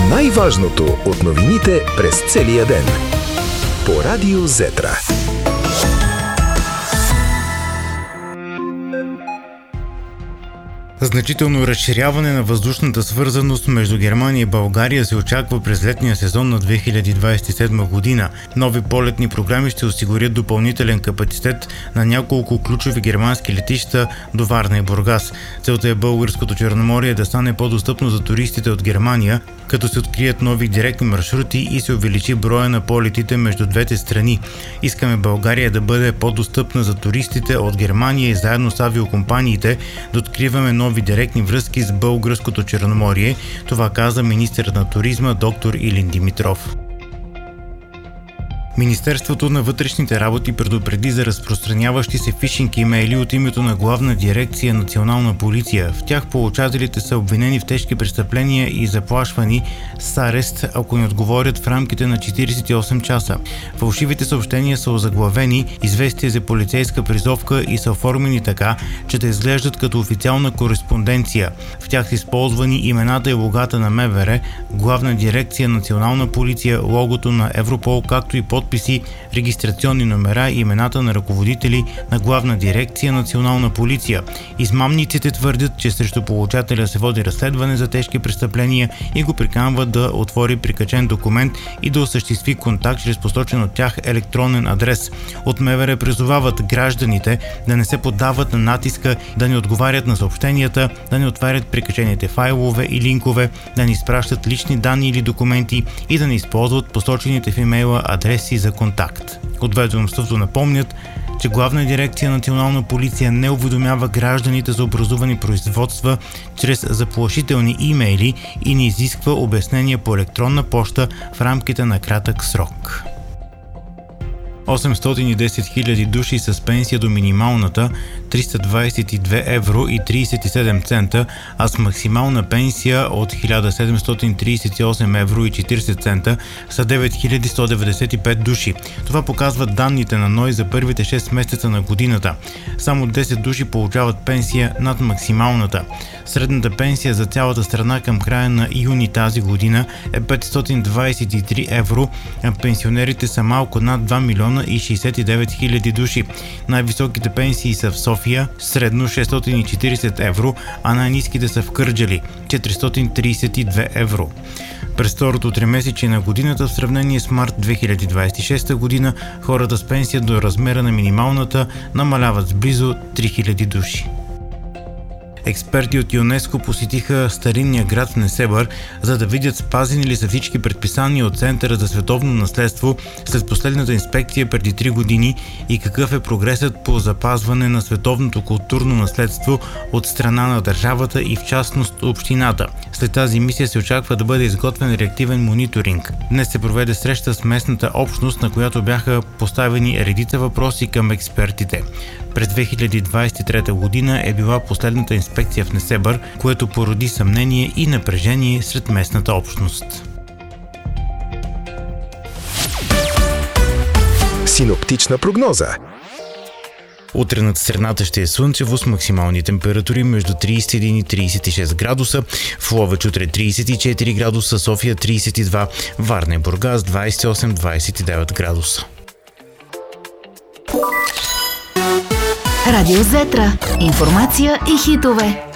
Най-важното от новините през целия ден. По Радио Зетра. Значително разширяване на въздушната свързаност между Германия и България се очаква през летния сезон на 2027 година. Нови полетни програми ще осигурят допълнителен капацитет на няколко ключови германски летища до Варна и Бургас. Целта е българското Черноморие да стане по-достъпно за туристите от Германия, като се открият нови директни маршрути и се увеличи броя на полетите между двете страни. Искаме България да бъде по-достъпна за туристите от Германия и заедно с авиокомпаниите да откриваме нови директни връзки с българското Черноморие. Това каза министърът на туризма доктор Илин Димитров. Министерството на вътрешните работи предупреди за разпространяващи се фишинг имейли от името на Главна дирекция Национална полиция. В тях получателите са обвинени в тежки престъпления и заплашвани с арест, ако не отговорят в рамките на 48 часа. Фалшивите съобщения са озаглавени известие за полицейска призовка и са оформени така, че да изглеждат като официална кореспонденция. В тях са използвани имената и логата на МВР, Главна дирекция Национална полиция, логото на Европол, както и подписи, регистрационни номера и имената на ръководители на Главна дирекция Национална полиция. Измамниците твърдят, че срещу получателя се води разследване за тежки престъпления и го приканват да отвори прикачен документ и да осъществи контакт чрез посочен от тях електронен адрес. От МВР призовават гражданите да не се поддават на натиска, да не отговарят на съобщенията, да не отварят прикачените файлове и линкове, да не изпращат лични данни или документи и да не използват посочените в имейла адреси за контакт. От ведомството напомнят, че Главна дирекция Национална полиция не уведомява гражданите за образувани производства чрез заплашителни имейли и не изисква обяснения по електронна поща в рамките на кратък срок. 810 хиляди души с пенсия до минималната 322 евро и 37 цента, а с максимална пенсия от 1738 евро и 40 цента са 9195 души. Това показват данните на НОИ за първите 6 месеца на годината. Само 10 души получават пенсия над максималната. Средната пенсия за цялата страна към края на юни тази година е 523 евро, а пенсионерите са малко над 2 милиона и 69 хиляди души. Най-високите пенсии са в София, средно 640 евро, а най-ниските са в Кърджали – 432 евро. През второто тримесечие на годината в сравнение с март 2026 година хората с пенсия до размера на минималната намаляват с близо 3000 души. Експерти от ЮНЕСКО посетиха старинния град в Несебър, за да видят спазени ли са всички предписания от Центъра за световно наследство след последната инспекция преди 3 години и какъв е прогресът по запазване на световното културно наследство от страна на държавата и в частност общината. След тази мисия се очаква да бъде изготвен реактивен мониторинг. Днес се проведе среща с местната общност, на която бяха поставени редица въпроси към експертите. През 2023 година е била последната инспекция в Несебър, което породи съмнение и напрежение сред местната общност. Синоптична прогноза. Утре над страната ще е слънчево с максимални температури между 31 и 36 градуса. В Ловеч утре 34 градуса, София 32, Варна и Бургас 28-29 градуса. Радио Зетра. Информация и хитове.